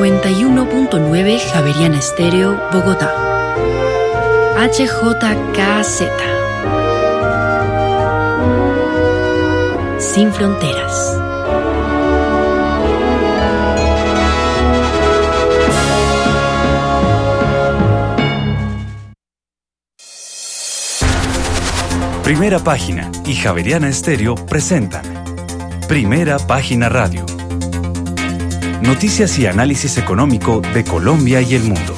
91.9 Javeriana Estéreo, Bogotá. HJKZ. Sin fronteras. Primera Página y Javeriana Estéreo presentan Primera Página Radio. Noticias y análisis económico de Colombia y el mundo.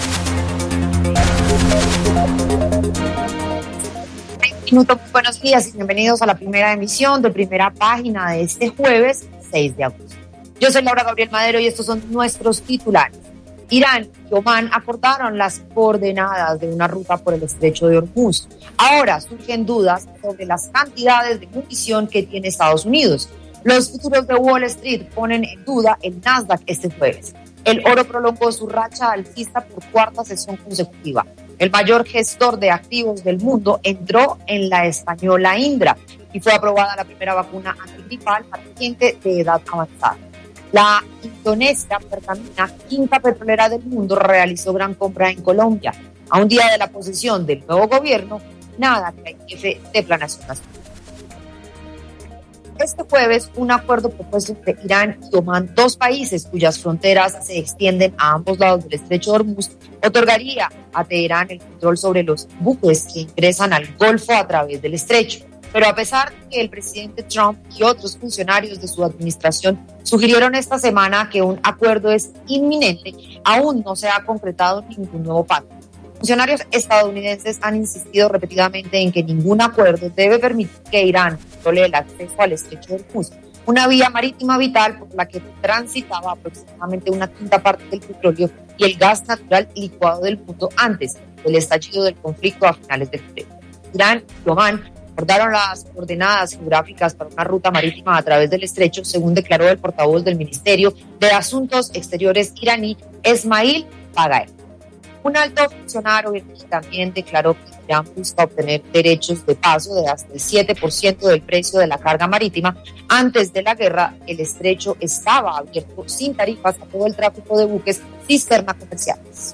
Buenos días y bienvenidos a la primera emisión de Primera Página de este jueves 6 de agosto. Yo soy Laura Gabriel Madero y estos son nuestros titulares. Irán y Omán acordaron las coordenadas de una ruta por el estrecho de Hormuz. Ahora surgen dudas sobre las cantidades de munición que tiene Estados Unidos. Los futuros de Wall Street ponen en duda el Nasdaq este jueves. El oro prolongó su racha alcista por cuarta sesión consecutiva. El mayor gestor de activos del mundo entró en la española Indra y fue aprobada la primera vacuna antigripal para gente de edad avanzada. La Indonesia Pertamina, quinta petrolera del mundo, realizó gran compra en Colombia. A un día de la posesión del nuevo gobierno, nada que hay jefe de Planeación Nacional. Este jueves, un acuerdo propuesto entre Irán y Omán, dos países cuyas fronteras se extienden a ambos lados del estrecho de Hormuz, otorgaría a Teherán el control sobre los buques que ingresan al Golfo a través del estrecho. Pero a pesar de que el presidente Trump y otros funcionarios de su administración sugirieron esta semana que un acuerdo es inminente, aún no se ha concretado ningún nuevo pacto. Funcionarios estadounidenses han insistido repetidamente en que ningún acuerdo debe permitir que Irán controle el acceso al estrecho de Hormuz, una vía marítima vital por la que transitaba aproximadamente una quinta parte del petróleo y el gas natural licuado del mundo antes del estallido del conflicto a finales de febrero. Irán y Omán acordaron las coordenadas geográficas para una ruta marítima a través del estrecho, según declaró el portavoz del Ministerio de Asuntos Exteriores iraní, Esmail Bagaei. Un alto funcionario también declaró que Irán busca obtener derechos de paso de hasta el 7% del precio de la carga marítima. Antes de la guerra, el estrecho estaba abierto sin tarifas a todo el tráfico de buques cisterna comerciales.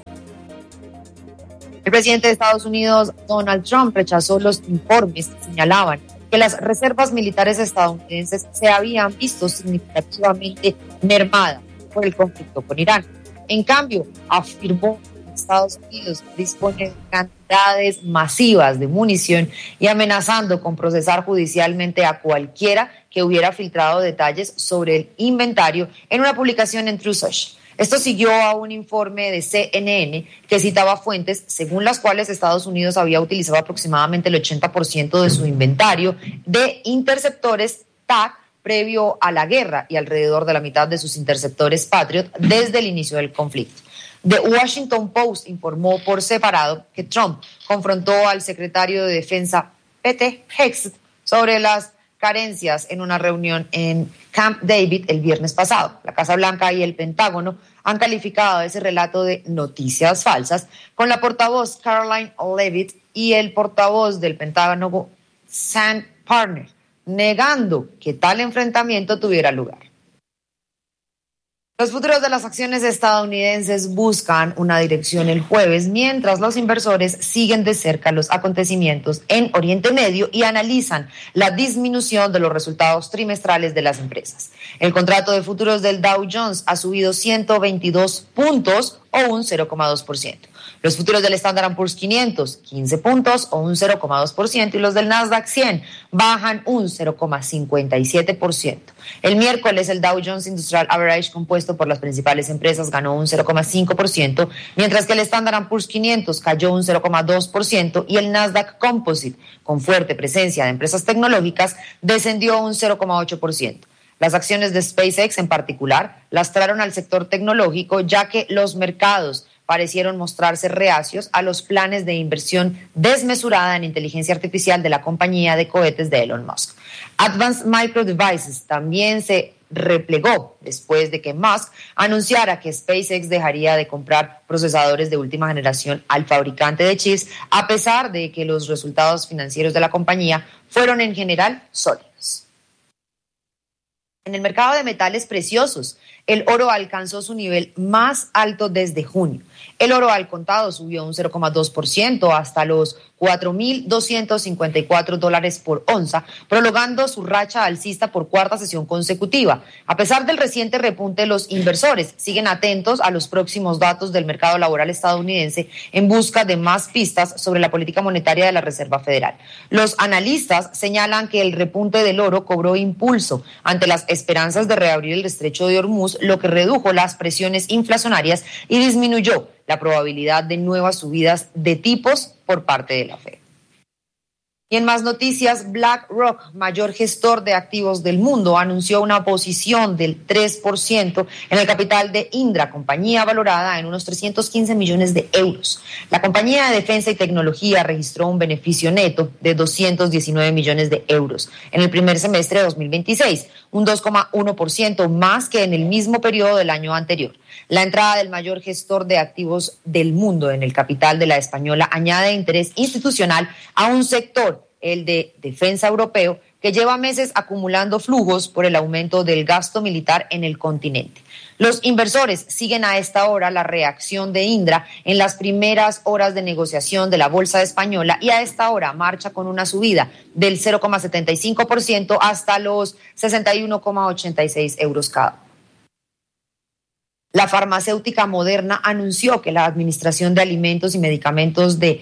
El presidente de Estados Unidos, Donald Trump, rechazó los informes que señalaban que las reservas militares estadounidenses se habían visto significativamente mermadas por el conflicto con Irán. En cambio, afirmó que Estados Unidos dispone de cantidades masivas de munición y amenazando con procesar judicialmente a cualquiera que hubiera filtrado detalles sobre el inventario en una publicación en Truth Social. Esto siguió a un informe de CNN que citaba fuentes según las cuales Estados Unidos había utilizado aproximadamente el 80% de su inventario de interceptores THAAD previo a la guerra y alrededor de la mitad de sus interceptores Patriot desde el inicio del conflicto. The Washington Post informó por separado que Trump confrontó al secretario de Defensa Pete Hegseth sobre las carencias en una reunión en Camp David el viernes pasado. La Casa Blanca y el Pentágono han calificado ese relato de noticias falsas, con la portavoz Caroline Leavitt y el portavoz del Pentágono Sam Parner negando que tal enfrentamiento tuviera lugar. Los futuros de las acciones estadounidenses buscan una dirección el jueves, mientras los inversores siguen de cerca los acontecimientos en Oriente Medio y analizan la disminución de los resultados trimestrales de las empresas. El contrato de futuros del Dow Jones ha subido 122 puntos o un 0,2%. Los futuros del Standard & Poor's 500, 15 puntos o un 0,2%, y los del Nasdaq 100 bajan un 0,57%. El miércoles el Dow Jones Industrial Average compuesto por las principales empresas ganó un 0,5%, mientras que el Standard & Poor's 500 cayó un 0,2% y el Nasdaq Composite, con fuerte presencia de empresas tecnológicas, descendió un 0,8%. Las acciones de SpaceX en particular lastraron al sector tecnológico, ya que los mercados parecieron mostrarse reacios a los planes de inversión desmesurada en inteligencia artificial de la compañía de cohetes de Elon Musk. Advanced Micro Devices también se replegó después de que Musk anunciara que SpaceX dejaría de comprar procesadores de última generación al fabricante de chips, a pesar de que los resultados financieros de la compañía fueron en general sólidos. En el mercado de metales preciosos, El oro alcanzó su nivel más alto desde junio. El oro al contado subió un 0,2% hasta los $4,254 por onza, prolongando su racha alcista por cuarta sesión consecutiva. A pesar del reciente repunte, los inversores siguen atentos a los próximos datos del mercado laboral estadounidense en busca de más pistas sobre la política monetaria de la Reserva Federal. Los analistas señalan que el repunte del oro cobró impulso ante las esperanzas de reabrir el estrecho de Hormuz, lo que redujo las presiones inflacionarias y disminuyó la probabilidad de nuevas subidas de tipos por parte de la Fed. Y en más noticias, BlackRock, mayor gestor de activos del mundo, anunció una posición del 3% en el capital de Indra, compañía valorada en unos 315 millones de euros. La compañía de defensa y tecnología registró un beneficio neto de 219 millones de euros en el primer semestre de 2026, un 2,1% más que en el mismo periodo del año anterior. La entrada del mayor gestor de activos del mundo en el capital de la española añade interés institucional a un sector, el de defensa europeo, que lleva meses acumulando flujos por el aumento del gasto militar en el continente. Los inversores siguen a esta hora la reacción de Indra en las primeras horas de negociación de la bolsa española y a esta hora marcha con una subida del 0,75% hasta los 61,86 euros cada. La farmacéutica Moderna anunció que la Administración de Alimentos y Medicamentos de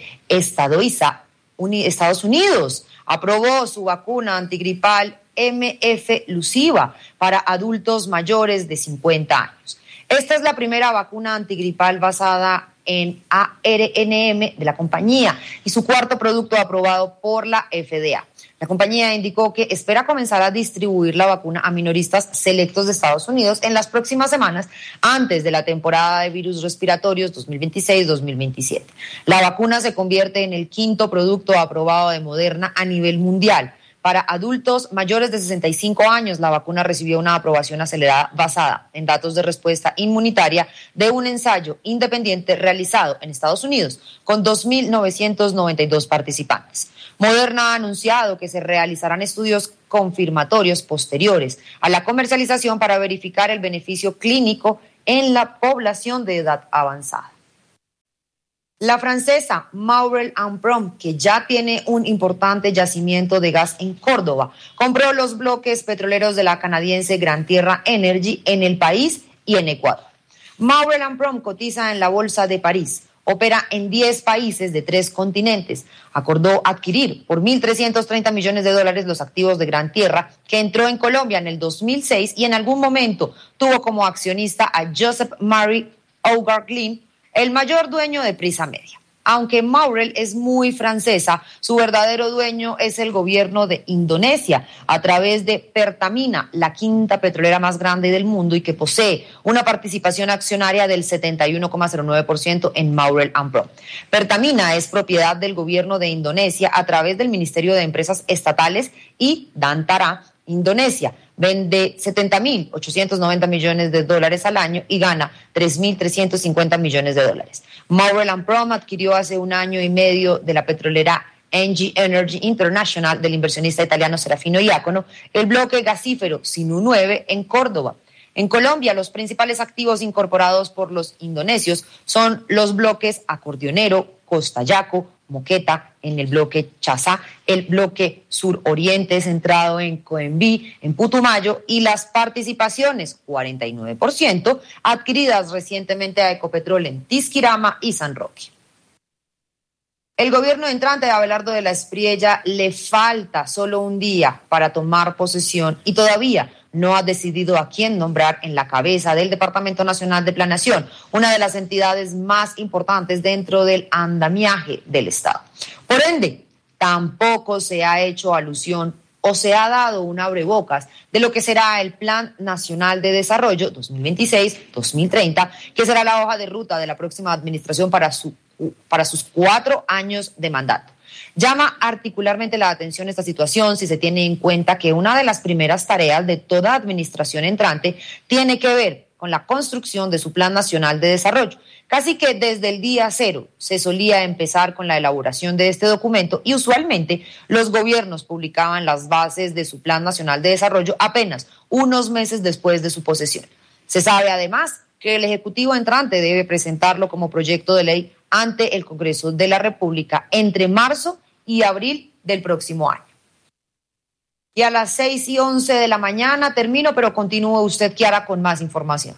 Estados Unidos aprobó su vacuna antigripal MF-Luciva para adultos mayores de 50 años. Esta es la primera vacuna antigripal basada en ARNM de la compañía y su cuarto producto aprobado por la FDA. La compañía indicó que espera comenzar a distribuir la vacuna a minoristas selectos de Estados Unidos en las próximas semanas antes de la temporada de virus respiratorios 2026-2027. La vacuna se convierte en el quinto producto aprobado de Moderna a nivel mundial. Para adultos mayores de 65 años, la vacuna recibió una aprobación acelerada basada en datos de respuesta inmunitaria de un ensayo independiente realizado en Estados Unidos con 2.992 participantes. Moderna ha anunciado que se realizarán estudios confirmatorios posteriores a la comercialización para verificar el beneficio clínico en la población de edad avanzada. La francesa Maurel & Prom, que ya tiene un importante yacimiento de gas en Córdoba, compró los bloques petroleros de la canadiense Gran Tierra Energy en el país y en Ecuador. Maurel & Prom cotiza en la Bolsa de París, opera en 10 países de 3 continentes. Acordó adquirir por $1.330 millones los activos de Gran Tierra, que entró en Colombia en el 2006 y en algún momento tuvo como accionista a Joseph Marie Augarglin, el mayor dueño de Prisa Media. Aunque Maurel es muy francesa, su verdadero dueño es el gobierno de Indonesia, a través de Pertamina, la quinta petrolera más grande del mundo y que posee una participación accionaria del 71,09% en Maurel & Prom. Pertamina es propiedad del gobierno de Indonesia a través del Ministerio de Empresas Estatales y Dantara, Indonesia. Vende $70.890 millones al año y gana $3.350 millones. Maurel & Prom adquirió hace un año y medio de la petrolera Engie Energy International del inversionista italiano Serafino Iacono el bloque gasífero Sinú 9 en Córdoba. En Colombia, los principales activos incorporados por los indonesios son los bloques Acordeonero, Costayaco, Moqueta, en el bloque Chazá, el bloque suroriente centrado en Coembí, en Putumayo, y las participaciones, 49%, adquiridas recientemente a Ecopetrol en Tisquirama y San Roque. El gobierno entrante de Abelardo de la Espriella le falta solo un día para tomar posesión y todavía no ha decidido a quién nombrar en la cabeza del Departamento Nacional de Planeación, una de las entidades más importantes dentro del andamiaje del Estado. Por ende, tampoco se ha hecho alusión o se ha dado un abrebocas de lo que será el Plan Nacional de Desarrollo 2026-2030, que será la hoja de ruta de la próxima administración para sus 4 años de mandato. Llama particularmente la atención esta situación si se tiene en cuenta que una de las primeras tareas de toda administración entrante tiene que ver con la construcción de su Plan Nacional de Desarrollo. Casi que desde el día cero se solía empezar con la elaboración de este documento y usualmente los gobiernos publicaban las bases de su Plan Nacional de Desarrollo apenas unos meses después de su posesión. Se sabe además que el Ejecutivo entrante debe presentarlo como proyecto de ley ante el Congreso de la República entre marzo y abril del próximo año. Y a las 6:11 de la mañana termino, pero continúe usted, Kiara, con más información.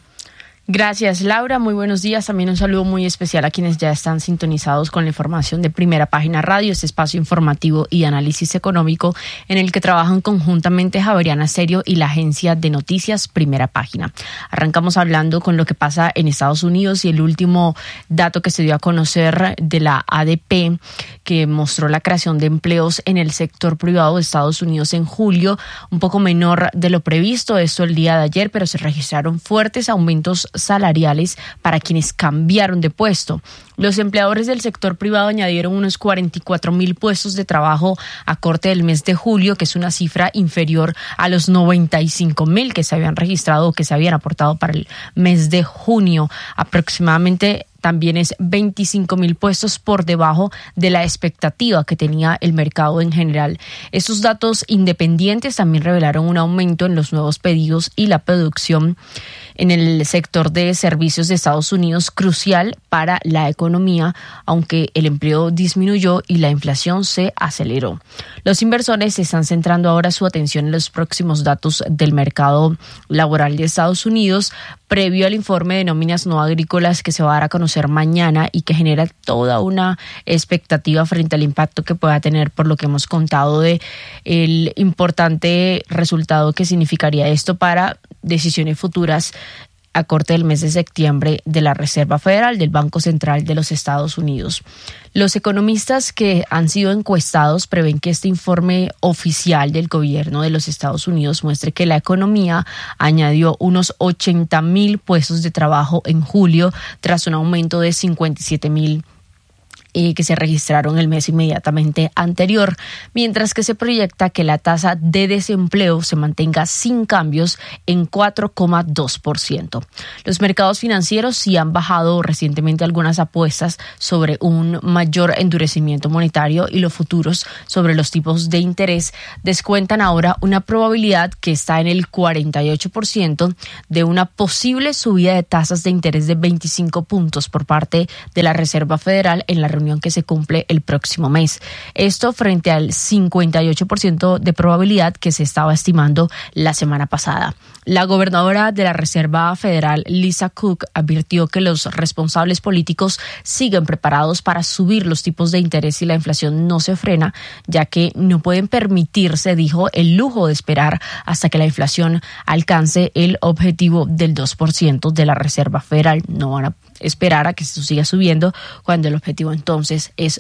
Gracias, Laura. Muy buenos días. También un saludo muy especial a quienes ya están sintonizados con la información de Primera Página Radio, este espacio informativo y análisis económico en el que trabajan conjuntamente Javeriana Stereo y la agencia de noticias Primera Página. Arrancamos hablando con lo que pasa en Estados Unidos y el último dato que se dio a conocer de la ADP, que mostró la creación de empleos en el sector privado de Estados Unidos en julio, un poco menor de lo previsto, esto el día de ayer, pero se registraron fuertes aumentos salariales para quienes cambiaron de puesto. Los empleadores del sector privado añadieron unos 44,000 puestos de trabajo a corte del mes de julio, que es una cifra inferior a los 95,000 que se habían registrado o que se habían aportado para el mes de junio. Aproximadamente también es 25,000 puestos por debajo de la expectativa que tenía el mercado en general. Estos datos independientes también revelaron un aumento en los nuevos pedidos y la producción en el sector de servicios de Estados Unidos, crucial para la economía, aunque el empleo disminuyó y la inflación se aceleró. Los inversores están centrando ahora su atención en los próximos datos del mercado laboral de Estados Unidos, previo al informe de nóminas no agrícolas que se va a dar a conocer mañana y que genera toda una expectativa frente al impacto que pueda tener, por lo que hemos contado, de el importante resultado que significaría esto para decisiones futuras a corte del mes de septiembre de la Reserva Federal, del Banco Central de los Estados Unidos. Los economistas que han sido encuestados prevén que este informe oficial del gobierno de los Estados Unidos muestre que la economía añadió unos 80,000 puestos de trabajo en julio, tras un aumento de 57,000 que se registraron el mes inmediatamente anterior, mientras que se proyecta que la tasa de desempleo se mantenga sin cambios en 4,2%. Los mercados financieros sí han bajado recientemente algunas apuestas sobre un mayor endurecimiento monetario, y los futuros sobre los tipos de interés descuentan ahora una probabilidad que está en el 48% de una posible subida de tasas de interés de 25 puntos por parte de la Reserva Federal en la reunión que se cumple el próximo mes. Esto frente al 58% de probabilidad que se estaba estimando la semana pasada. La gobernadora de la Reserva Federal, Lisa Cook, advirtió que los responsables políticos siguen preparados para subir los tipos de interés si la inflación no se frena, ya que no pueden permitirse, dijo, el lujo de esperar hasta que la inflación alcance el objetivo del 2% de la Reserva Federal. No van a esperar a que esto siga subiendo cuando el objetivo entonces es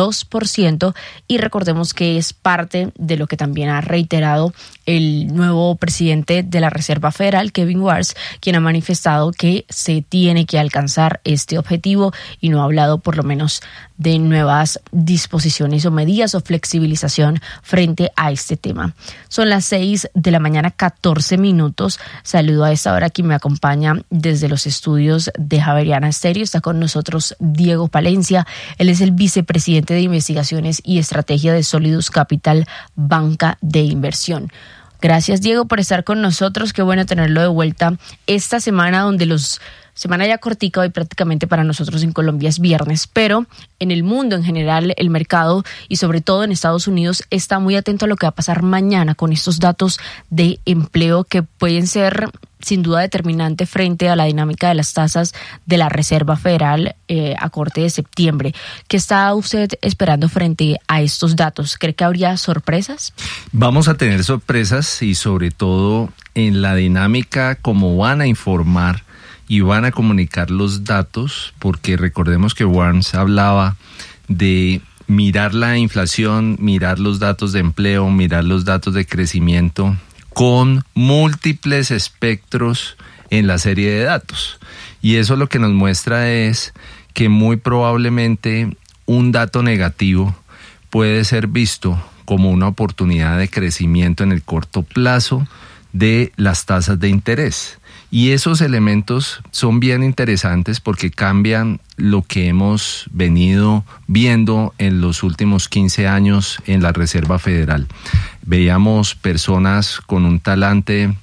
2%, y recordemos que es parte de lo que también ha reiterado el nuevo presidente de la Reserva Federal, Kevin Warsh, quien ha manifestado que se tiene que alcanzar este objetivo y no ha hablado por lo menos de nuevas disposiciones o medidas o flexibilización frente a este tema. Son las 6 de la mañana, 14 minutos. Saludo a esta hora a quien me acompaña desde los estudios de Javeriana Stereo. Está con nosotros Diego Palencia. Él es el vicepresidente de Investigaciones y Estrategia de Solidus Capital, banca de inversión. Gracias, Diego, por estar con nosotros. Qué bueno tenerlo de vuelta esta semana, donde semana ya cortica hoy prácticamente para nosotros en Colombia es viernes, pero en el mundo en general el mercado y sobre todo en Estados Unidos está muy atento a lo que va a pasar mañana con estos datos de empleo que pueden ser sin duda determinante frente a la dinámica de las tasas de la Reserva Federal a corte de septiembre. ¿Qué está usted esperando frente a estos datos? ¿Cree que habría sorpresas? Vamos a tener sorpresas, y sobre todo en la dinámica como van a informar y van a comunicar los datos, porque recordemos que Warnes hablaba de mirar la inflación, mirar los datos de empleo, mirar los datos de crecimiento con múltiples espectros en la serie de datos. Y eso lo que nos muestra es que muy probablemente un dato negativo puede ser visto como una oportunidad de crecimiento en el corto plazo de las tasas de interés. Y esos elementos son bien interesantes porque cambian lo que hemos venido viendo en los últimos 15 años en la Reserva Federal. Veíamos personas con un talante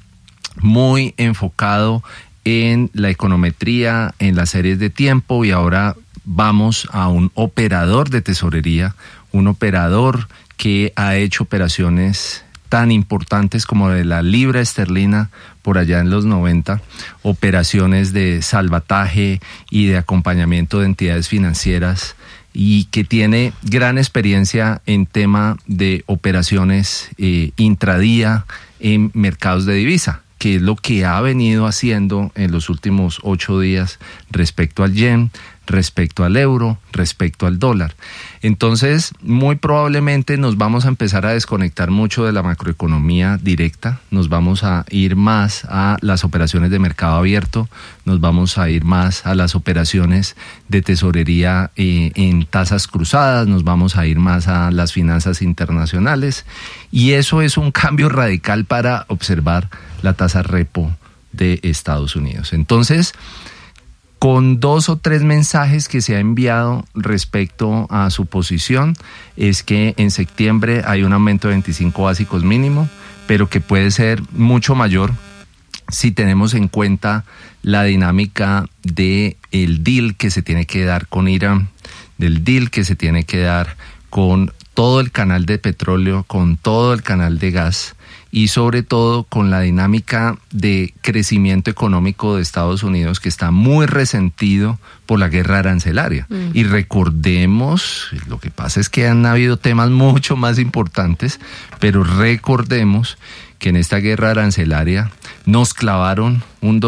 muy enfocado en la econometría, en las series de tiempo, y ahora vamos a un operador de tesorería, un operador que ha hecho operaciones tan importantes como de la libra esterlina por allá en los 90, operaciones de salvataje y de acompañamiento de entidades financieras, y que tiene gran experiencia en tema de operaciones intradía en mercados de divisa, que es lo que ha venido haciendo en los últimos 8 días respecto al yen, respecto al euro, respecto al dólar. Entonces, muy probablemente nos vamos a empezar a desconectar mucho de la macroeconomía directa, nos vamos a ir más a las operaciones de mercado abierto, nos vamos a ir más a las operaciones de tesorería en tasas cruzadas, nos vamos a ir más a las finanzas internacionales, y eso es un cambio radical para observar la tasa repo de Estados Unidos. Entonces, con 2 o 3 mensajes que se ha enviado respecto a su posición, es que en septiembre hay un aumento de 25 básicos mínimo, pero que puede ser mucho mayor si tenemos en cuenta la dinámica del deal que se tiene que dar con Irán, del deal que se tiene que dar con todo el canal de petróleo, con todo el canal de gas, y sobre todo con la dinámica de crecimiento económico de Estados Unidos, que está muy resentido por la guerra arancelaria. Y recordemos, lo que pasa es que han habido temas mucho más importantes, pero recordemos que en esta guerra arancelaria nos clavaron un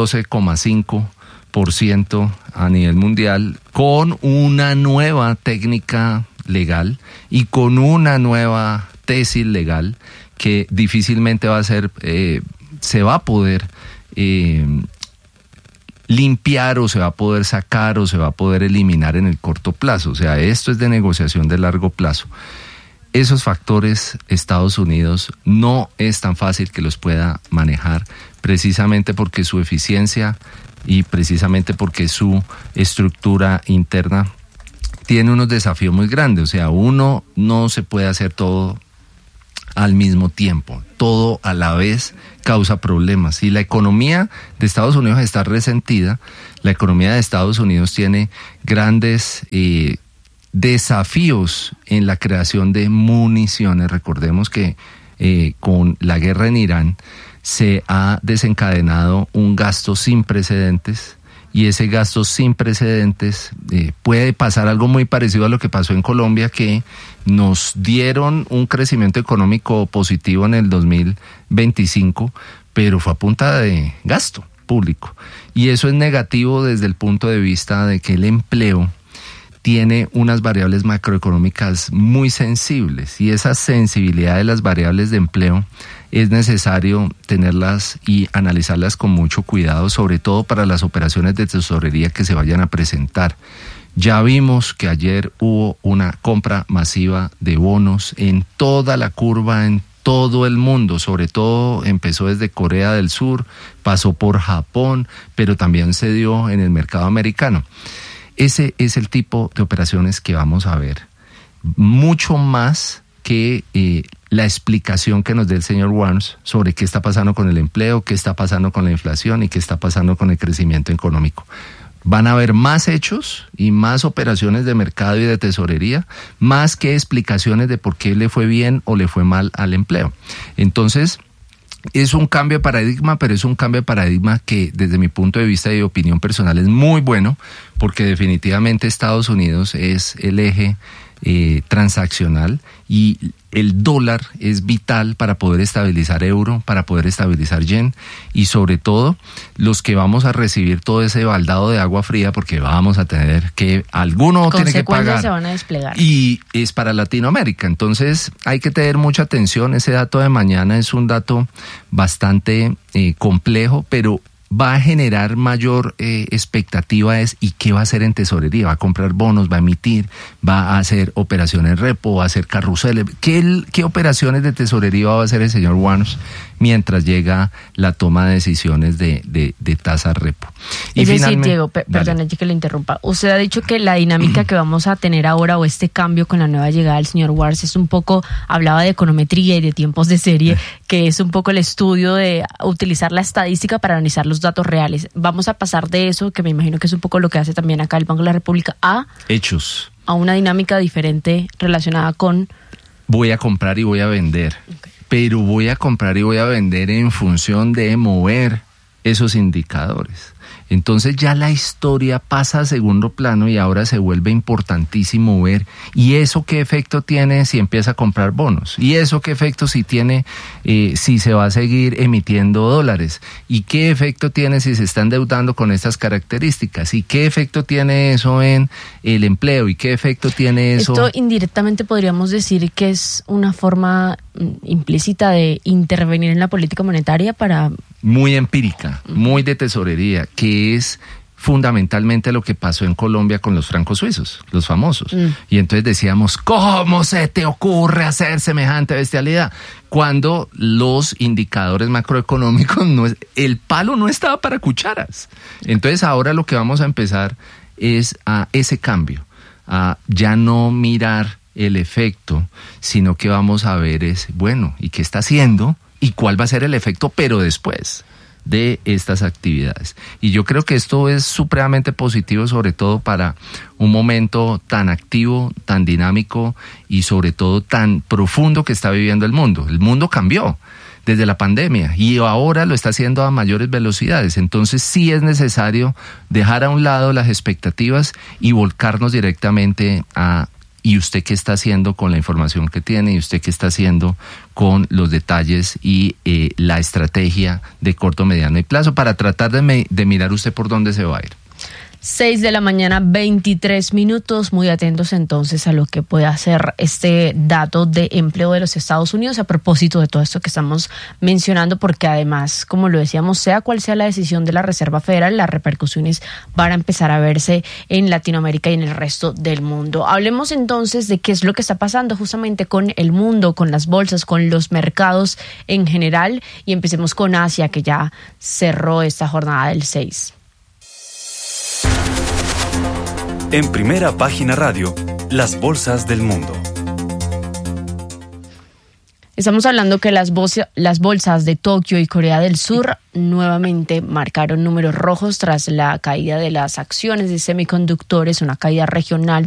12,5% a nivel mundial, con una nueva técnica legal y con una nueva tesis legal que difícilmente va a ser, se va a poder limpiar, o se va a poder sacar, o se va a poder eliminar en el corto plazo. O sea, esto es de negociación de largo plazo. Esos factores Estados Unidos no es tan fácil que los pueda manejar, precisamente porque su eficiencia y precisamente porque su estructura interna tiene unos desafíos muy grandes. O sea, uno no se puede hacer todo al mismo tiempo, todo a la vez causa problemas. Y la economía de Estados Unidos está resentida, la economía de Estados Unidos tiene grandes desafíos en la creación de municiones. Recordemos que con la guerra en Irán se ha desencadenado un gasto sin precedentes, y ese gasto sin precedentes puede pasar algo muy parecido a lo que pasó en Colombia, que nos dieron un crecimiento económico positivo en el 2025, pero fue a punta de gasto público. Y eso es negativo desde el punto de vista de que el empleo tiene unas variables macroeconómicas muy sensibles, y esa sensibilidad de las variables de empleo es necesario tenerlas y analizarlas con mucho cuidado, sobre todo para las operaciones de tesorería que se vayan a presentar. Ya vimos que ayer hubo una compra masiva de bonos en toda la curva, en todo el mundo, sobre todo empezó desde Corea del Sur, pasó por Japón, pero también se dio en el mercado americano. Ese es el tipo de operaciones que vamos a ver, mucho más que la explicación que nos dé el señor Warnes sobre qué está pasando con el empleo, qué está pasando con la inflación y qué está pasando con el crecimiento económico. Van a haber más hechos y más operaciones de mercado y de tesorería, más que explicaciones de por qué le fue bien o le fue mal al empleo. Entonces, es un cambio de paradigma, pero es un cambio de paradigma que desde mi punto de vista y de opinión personal es muy bueno, porque definitivamente Estados Unidos es el eje transaccional, y el dólar es vital para poder estabilizar euro, para poder estabilizar yen, y sobre todo los que vamos a recibir todo ese baldado de agua fría, porque vamos a tener que, alguno tiene que pagar, se van a desplegar, y es para Latinoamérica. Entonces hay que tener mucha atención. Ese dato de mañana es un dato bastante complejo, pero va a generar mayor expectativa es ¿y qué va a hacer en tesorería? ¿Va a comprar bonos? ¿Va a emitir? ¿Va a hacer operaciones repo? ¿Va a hacer carruseles? ¿Qué operaciones de tesorería va a hacer el señor Warnes mientras llega la toma de decisiones de tasa repo? Es decir, Diego, perdón que le interrumpa. Usted ha dicho que la dinámica que vamos a tener ahora o este cambio con la nueva llegada del señor Warnes es un poco, hablaba de econometría y de tiempos de serie, que es un poco el estudio de utilizar la estadística para analizar los datos reales. Vamos a pasar de eso, que me imagino que es un poco lo que hace también acá el Banco de la República, a hechos, a una dinámica diferente relacionada con voy a comprar y voy a vender. Okay. Pero voy a comprar y voy a vender en función de mover esos indicadores. Entonces ya la historia pasa a segundo plano y ahora se vuelve importantísimo ver y eso qué efecto tiene si empieza a comprar bonos, y eso qué efecto si tiene si se va a seguir emitiendo dólares, y qué efecto tiene si se está endeudando con estas características, y qué efecto tiene eso en el empleo, y qué efecto tiene eso. Esto indirectamente podríamos decir que es una forma implícita de intervenir en la política monetaria para... Muy empírica, muy de tesorería, que es fundamentalmente lo que pasó en Colombia con los francos suizos, los famosos. Y entonces decíamos, ¿cómo se te ocurre hacer semejante bestialidad? Cuando los indicadores macroeconómicos, el palo no estaba para cucharas. Entonces ahora lo que vamos a empezar es a ese cambio, a ya no mirar el efecto, sino que vamos a ver es, bueno, ¿y qué está haciendo? ¿Y cuál va a ser el efecto, pero después de estas actividades? Y yo creo que esto es supremamente positivo, sobre todo para un momento tan activo, tan dinámico y sobre todo tan profundo que está viviendo el mundo. El mundo cambió desde la pandemia y ahora lo está haciendo a mayores velocidades. Entonces sí es necesario dejar a un lado las expectativas y volcarnos directamente a ¿y usted qué está haciendo con la información que tiene? ¿Y usted qué está haciendo con los detalles y la estrategia de corto, mediano y plazo para tratar de mirar usted por dónde se va a ir? 6 de la mañana, 23 minutos. Muy atentos entonces a lo que puede hacer este dato de empleo de los Estados Unidos a propósito de todo esto que estamos mencionando, porque además, como lo decíamos, sea cual sea la decisión de la Reserva Federal, las repercusiones van a empezar a verse en Latinoamérica y en el resto del mundo. Hablemos entonces de qué es lo que está pasando justamente con el mundo, con las bolsas, con los mercados en general, y empecemos con Asia, que ya cerró esta jornada del 6. En Primera Página Radio, las bolsas del mundo. Estamos hablando que las bolsas de Tokio y Corea del Sur nuevamente marcaron números rojos tras la caída de las acciones de semiconductores, una caída regional